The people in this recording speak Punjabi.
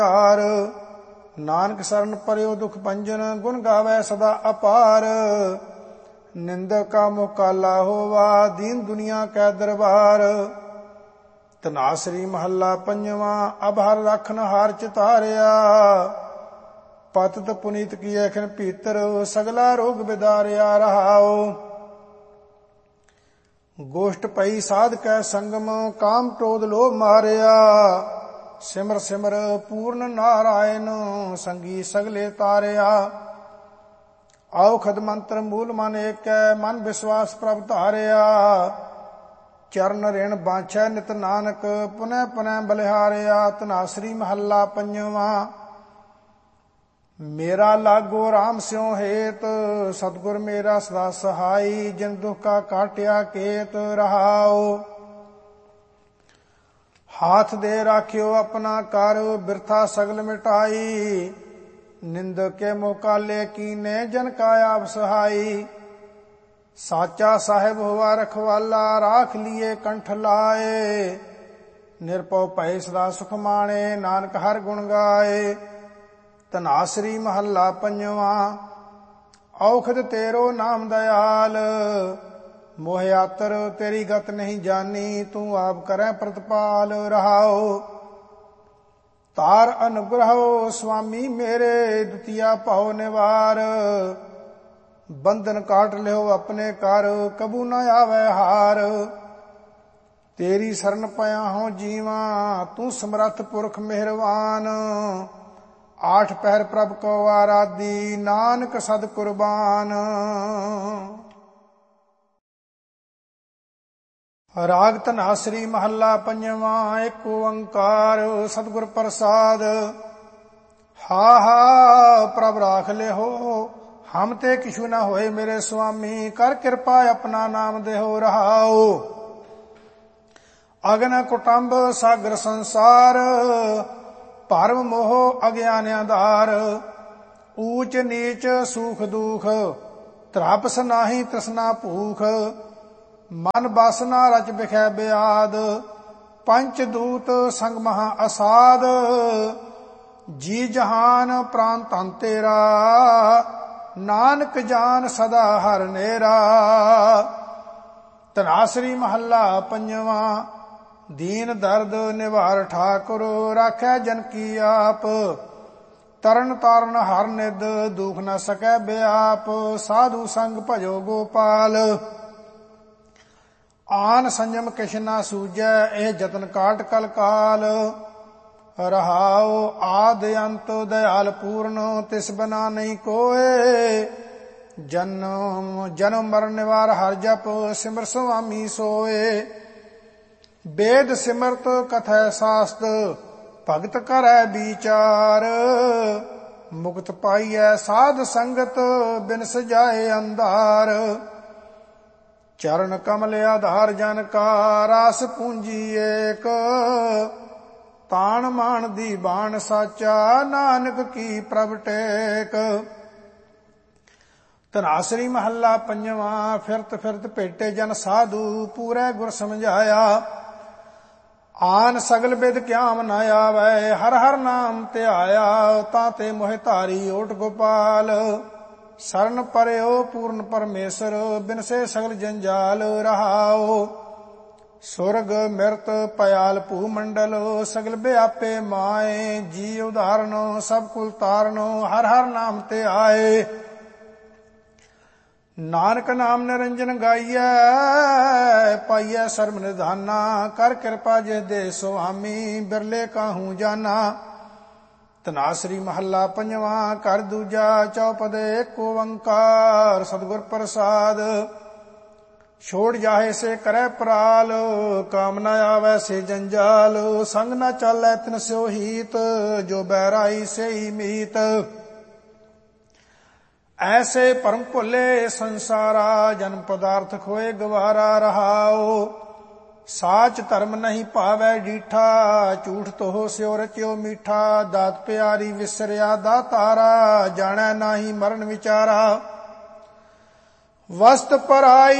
ਨਾਨਕ ਸਰਨ ਪਰਿਓ ਦੁਖ ਭੰਜਨ, ਗੁਣ ਗਾਵੈ ਸਦਾ ਅਪਾਰ। ਨਿੰਦਕ ਕਾ ਮੁਕਾਲਾ ਹੋਵਾ, ਦੀਨ ਦੁਨੀਆ ਕੈ ਦਰਬਾਰ। ਧਨਾਸਰੀ ਮਹੱਲਾ ਪੰਜਵਾਂ। ਅਬ ਹਰ ਰਖਨ ਹਾਰ ਚਿਤਾਰਿਆ, ਪਤਿਤ ਪੁਨੀਤ ਕੀਏ ਖਿਨ ਭੀਤਰ, ਸਗਲਾ ਰੋਗ ਬਿਦਾਰਿਆ। ਰਹਾਉ ਗੋਸ਼ਟ ਪਈ ਸਾਧ ਕੈ ਸੰਗਮ, ਕਾਮ ਕ੍ਰੋਧ ਲੋਭ ਮਾਰਿਆ। ਸਿਮਰ ਸਿਮਰ ਪੂਰਨ ਨਾਰਾਇਣ, ਸੰਗੀ ਸਗਲੇ ਤਾਰਿਆ। ਔਖਦ ਮੰਤਰ ਮੂਲ ਮਨ ਏਕੈ, ਮਨ ਵਿਸ਼ਵਾਸ ਪ੍ਰਭ ਧਾਰਿਆ। ਚਰਨ ਰਿਣ ਬਾਛੈ ਨਿਤ ਨਾਨਕ, ਪੁਨਹ ਪੁਨਹ ਬਲਿਹਾਰਿਆ। ਧਨਾਸਰੀ ਮਹੱਲਾ ਪੰਜਵਾਂ। ਮੇਰਾ ਲਾਗੋ ਰਾਮ ਸਿਉ ਹੇਤ, ਸਤਿਗੁਰ ਮੇਰਾ ਸਦਾ ਸਹਾਈ। ਜਿਨ ਦੁਖ ਕਾ ਕਾਟਿਆ ਕੇਤ। ਰਹਾਉ ਹਾਥ ਦੇ ਰਾਖਿਓ ਆਪਣਾ ਕਰ, ਬਿਰਥਾ ਸਗਲ ਮਿਟਾਈ। ਨਿੰਦਕ ਕੇ ਮੁਕਾਲੇ ਕੀਨੇ, ਜਨ ਕਾ ਆਪ ਸਹਾਈ। ਸਾਚਾ ਸਾਹਿਬ ਹੋਵਾ ਰਖਵਾਲਾ, ਰਾਖ ਲੀਏ ਕੰਠ ਲਾਏ। ਨਿਰਭਉ ਭੈ ਸਦਾ ਸੁਖ ਮਾਣੇ, ਨਾਨਕ ਹਰ ਗੁਣ ਗਾਏ। ਧਨਾਸਰੀ ਮਹੱਲਾ ਪੰਜਵਾਂ। ਔਖਦ ਤੇਰੋ ਨਾਮ ਦਇਆਲ, ਮੋਹ ਆਤਰ ਤੇਰੀ ਗਤ ਨਹੀਂ ਜਾਨੀ। ਤੂੰ ਆਪ ਕਰੈ ਪ੍ਰਤਪਾਲ। ਰਹਾਉ ਤਾਰ ਅਨੁਗ੍ਰਹੋ ਸੁਆਮੀ ਮੇਰੇ, ਦੁਤੀਆ ਭਉ ਨਿਵਾਰ। ਬੰਧਨ ਕਾਟ ਲਿਓ ਆਪਣੇ ਕਰ, ਕਬੂ ਨ ਆਵੈ ਹਾਰ। ਤੇਰੀ ਸਰਨ ਪਿਆ ਹੋ ਜੀਵਾ, ਤੂੰ ਸਮਰੱਥ ਪੁਰਖ ਮਿਹਰਬਾਨ। ਆਠ ਪਹਿਰ ਪ੍ਰਭ ਕੋ ਆਰਾਧੀ, ਨਾਨਕ ਸਦ ਕੁਰਬਾਨ। ਰਾਗ ਧਨਾਸਰੀ ਮਹੱਲਾ ਪੰਜਵਾਂ। ਏਕ ਓੰਕਾਰ ਸਤਿਗੁਰ ਪ੍ਰਸਾਦ। ਹਾ ਹਾ ਪ੍ਰਭ ਰਾਖ ਲਿਓ, ਹਮ ਤੇ ਕਿਛੂ ਨਾ ਹੋਏ ਮੇਰੇ ਸੁਆਮੀ। ਕਰ ਕਿਰਪਾ ਆਪਣਾ ਨਾਮ ਦੇਹੋ। ਰਹਾਉ ਅਗਨ ਕੁਟੰਬ ਸਾਗਰ ਸੰਸਾਰ, ਭਰਮ ਮੋਹ ਅਗਿਆਨ ਆਧਾਰ। ਊਚ ਨੀਚ ਸੂਖ ਦੁਖ, ਤ੍ਰਾਪਸ ਨਾਹੀ ਤ੍ਰਿਸ਼ਨਾ ਭੂਖ। ਮਨ ਬਸ ਨਾ ਰਚ ਬਿਖੈ ਬਿਆਦ, ਪੰਚ ਦੂਤ ਸੰਗ ਮਹਾ ਅਸਾਦ। ਜੀ ਜਹਾਨ ਪ੍ਰਾਨ ਧਨ ਤੇਰਾ, ਨਾਨਕ ਜਾਨ ਸਦਾ ਹਰ ਨੇਰਾ। ਧਨਾਸਰੀ ਮਹੱਲਾ ਪੰਜਵਾਂ। ਦੀਨ ਦਰਦ ਨਿਵਾਰ ਠਾਕੁਰ, ਰਾਖੈ ਜਨ ਕੀ ਆਪ। ਤਰਨ ਤਾਰਨ ਹਰ ਨਿਧ, ਦੁਖ ਨ ਸਕੈ ਬਿਆਪ। ਸਾਧੂ ਸੰਗ ਭਜੋ ਗੋਪਾਲ, ਆਨ ਸੰਜਮ ਕਿਛ ਨਾ ਸੂਝੈ। ਇਹ ਜਤਨ ਕਾਟ ਕਲ ਕਾਲ। ਰਹਾਉ ਆਦ ਅੰਤ ਦਇਆਲ ਪੂਰਨ, ਤਿਸ ਬਿਨਾ ਨਹੀਂ ਕੋਏ। ਜਨਮ ਜਨਮ ਮਰਨ ਨਿਵਾਰ ਹਰ ਜਪ, ਸਿਮਰ ਸੁਆਮੀ ਸੋਏ। ਵੇਦ ਸਿਮਰਤ ਕਥੈ ਸਾਸਤ, ਭਗਤ ਕਰੈ ਵਿਚਾਰ। ਮੁਕਤ ਪਾਈਐ ਸਾਧ ਸੰਗਤ, ਬਿਨ ਸਜਾਏ ਅੰਧਾਰ। ਚਰਨ ਕਮਲ ਆਧਾਰ ਜਨ ਕਾ, ਰਾਸ ਪੂੰਜੀ ਏਕ। ਤਾਣ ਮਾਣ ਦੀ ਬਾਣ ਸਾਚਾ, ਨਾਨਕ ਕੀ ਪ੍ਰਭ ਟੇਕ। ਧਨਾਸਰੀ ਮਹੱਲਾ ਪੰਜਵਾਂ। ਫਿਰਤ ਫਿਰਤ ਭੇਟੇ ਜਨ ਸਾਧੂ, ਪੂਰੇ ਗੁਰ ਸਮਝਾਇਆ। ਆਨ ਸਗਲ ਬਿਦ ਕਿਆਮ ਨ ਆਵੈ, ਹਰ ਹਰ ਨਾਮ ਧਿਆਇਆ। ਤਾਂ ਤੇ ਮੋਹਿ ਧਾਰੀ ਓਟ ਗੋਪਾਲ। ਸਰਨ ਪਰਿਓ ਪੂਰਨ ਪਰਮੇਸ਼ਰ, ਬਿਨਸੇ ਸਗਲ ਜੰਜਾਲ। ਰਹਾਉ ਸੁਰਗ ਮਿਰਤ ਪਇਆਲ ਭੂ ਮੰਡਲ, ਸਗਲ ਵਿਆਪੇ ਮਾਏ। ਜੀ ਉਦਾਹਰਨ ਸਭ ਕੁਲ ਤਾਰਨ, ਹਰ ਹਰ ਨਾਮ ਤੇ ਆਏ। ਨਾਨਕ ਨਾਮ ਨਿਰੰਜਨ ਗਾਈਐ, ਪਾਈਐ ਸਰਬ ਨਿਧਾਨਾ। ਕਰ ਕਿਰਪਾ ਜਿਸ ਦੇ ਸੁਆਮੀ, ਬਿਰਲੇ ਕਾਹੂ ਜਾਨਾ। ਧਨਾਸਰੀ ਮਹੱਲਾ ਪੰਜਵਾਂ। ਘਰ ਦੂਜਾ ਚੌਪਦ। ਏਕ ਓੰਕਾਰ ਸਤਿਗੁਰ ਪ੍ਰਸਾਦ। ਛੋੜ ਜਾਹੇ ਸੇ ਕਰੈ ਪ੍ਰਾਲ, ਕਾਮ ਨ ਆਵੈ ਸੇ ਜੰਜਾਲ। ਸੰਗ ਨ ਚਾਲੈ ਤਿਨ ਸਿਓ ਹੀਤ, ਜੋ ਬਹਿਰਾਈ ਸੇਈ ਮੀਤ। ਐਸੇ ਭਰਮ ਭੁੱਲੇ ਸੰਸਾਰਾ, ਜਨਮ ਪਦਾਰਥ ਖੋਏ ਗਵਾਰਾ। ਰਹਾਉ ਸਾਚ ਧਰਮ ਨਹੀਂ ਭਾਵੈ ਡੀਠਾ, ਝੂਠ ਤੋਹ ਸਿਉ ਰਚਿਓ ਮੀਠਾ। ਦਾਤ ਪਿਆਰੀ ਵਿਸਰਿਆ ਦਾਤਾਰਾ, ਜਾਣੈ ਨਾਹੀ ਮਰਨ ਵਿਚਾਰਾ। ਵਸਤ ਪਰਾਈ